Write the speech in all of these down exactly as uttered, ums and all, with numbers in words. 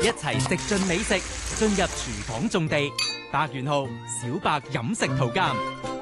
一齊食盡美食，進入廚房種地。白元浩、小白飲食圖鑑。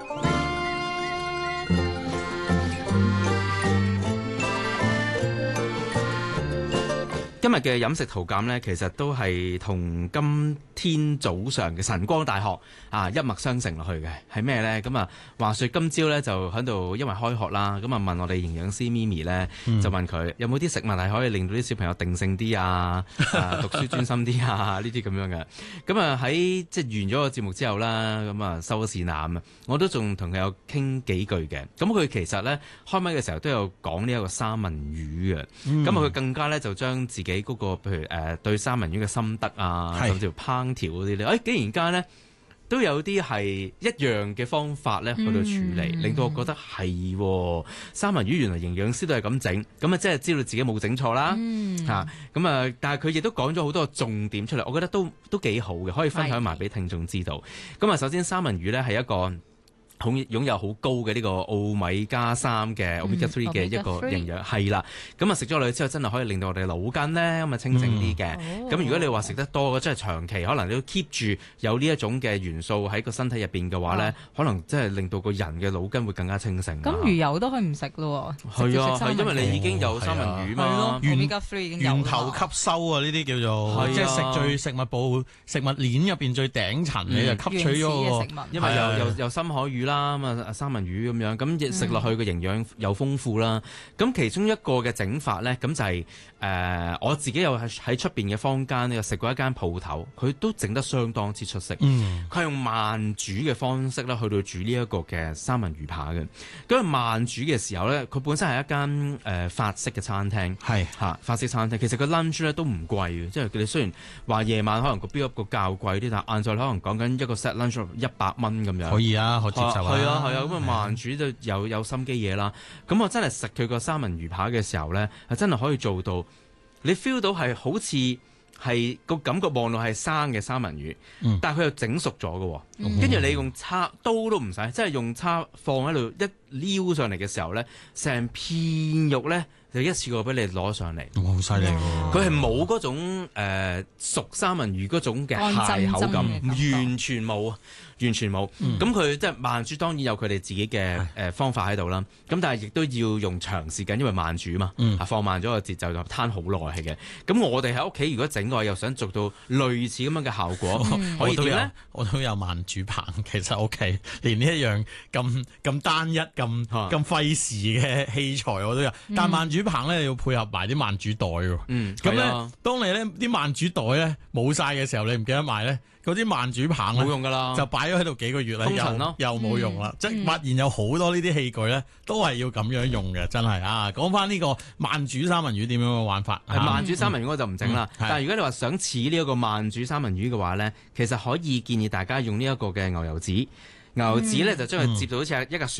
今日嘅飲食圖鑑呢，其實都係同今天早上嘅晨光大學啊一脈相承落去嘅，係咩呢？咁啊，話說今朝呢，就喺度，因為開學啦，咁啊問我哋營養師咪咪呢，嗯、就問佢有冇啲食物係可以令到啲小朋友定性啲啊，啊，讀書專心啲啊，呢啲咁樣嘅。咁啊喺即係完咗個節目之後啦，咁啊收咗線啊，我都仲同佢有傾幾句嘅。咁佢其實呢，開麥嘅時候都有講呢一個三文魚嘅，咁啊佢更加呢，就將自己嗰個譬如誒對三文魚嘅心得啊，甚至乎烹調嗰啲咧，誒竟然間咧都有啲係一樣嘅方法咧去到處理，嗯、令到我覺得係三文魚原來營養師都係咁整，咁啊即係知道自己冇整錯啦嚇，咁啊、嗯、但係佢亦都講咗好多重點出嚟，我覺得都都幾好嘅，可以分享埋俾聽眾知道。咁啊首先三文魚咧係一個好擁有好高嘅呢個奧米加三嘅 omega three 嘅一個營養係啦，咁啊食咗落去之後真係可以令到我哋腦筋咧咁啊清醒啲嘅。咁、嗯、如果你話食得多嘅，即係長期可能你都 keep 住有呢一種嘅元素喺個身體入邊嘅話咧，哦、可能真係令到個人嘅腦筋會更加清醒。 咁魚油都可以唔食咯？ 係啊， 係因為你已經有三文魚嘛， 源源頭吸收啊，呢啲叫做即係食最食物部食物鏈入邊最頂層，你就吸取咗個，因為又又又深海魚啦，咁啊三文魚咁樣，咁食落去嘅營養又豐富啦。咁、嗯、其中一個嘅整法咧，咁就係、是、誒、呃、我自己又係喺出邊嘅坊間咧，食過一間鋪頭，佢都整得相當之出色。嗯，佢係用慢煮嘅方式咧，去到煮呢一個嘅三文魚扒嘅。咁慢煮嘅時候咧，佢本身係一間誒、呃、法式嘅餐廳，係嚇、啊、法式餐廳。其實個 lunch 咧都唔貴嘅，即係佢哋雖然話夜晚可能個標一個較貴啲，但晏晝可能講緊一個 set lunch 一百蚊咁樣。可以啊，可接受啊。係啊，係啊，咁啊慢煮就有有心機嘢啦。咁我真係食佢個三文魚扒嘅時候咧，係真係可以做到，你 feel 到係好似係個感覺望落係生嘅三文魚，嗯、但係佢又整熟咗嘅。跟住、嗯、你用叉刀都唔使，即係用叉放喺度一撩上嚟嘅時候咧，成片肉咧就一次過俾你攞上嚟。好犀利喎！佢係冇嗰種、呃、熟三文魚嗰種嘅蟹口感，完全冇。完全冇，咁佢即係慢煮，當然有佢哋自己嘅誒方法喺度啦。咁是但係亦都要用長時間，因為慢煮嘛，嗯、放慢咗個節奏就攤好耐係嘅。咁我哋喺屋企如果整嘅又想做到類似咁樣嘅效果，嗯、可以點咧？我都有慢煮棒，其實 OK，連呢一樣咁咁單一、咁咁費事嘅器材我都有。嗯、但係慢煮棒咧要配合埋啲慢煮袋喎。咁咧、嗯，當你咧啲慢煮袋咧冇晒嘅時候，你唔記得買咧？嗰啲慢煮棒冇用噶啦，就擺咗喺度幾個月啦，又又冇用啦。嗯、即係發現有好多呢啲器具咧，都係要咁樣用嘅，真係啊！講翻呢個慢煮三文魚點樣嘅玩法？係慢煮三文魚我就唔整啦。嗯嗯、但係如果你話想似呢一個慢煮三文魚嘅話咧，其實可以建議大家用呢一個嘅牛油紙，牛油紙咧就將佢接到好似一個船。